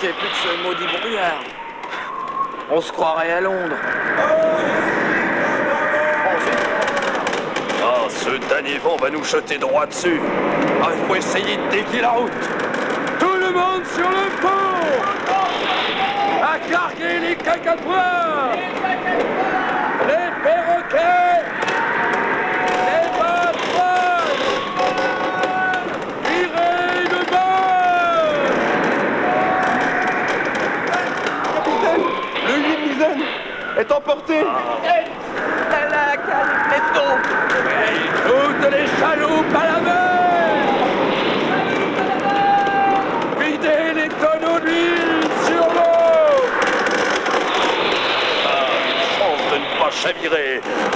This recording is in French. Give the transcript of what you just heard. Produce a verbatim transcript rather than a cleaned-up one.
qu'il n'y ait plus de ce maudit brouillard. On se croirait à Londres. Ah, ce dernier vent va nous jeter droit dessus. Ah, il faut essayer de dévier la route. Tout le monde sur le pont! À carguer les cacatois! Les perroquets! Les bateaux! Virez de bord! Capitaine, le Yinisen est emporté. La la Calypso. Et toutes les chaloupes à la mer! Videz les tonneaux d'huile sur l'eau! Ah, chance de ne pas chavirer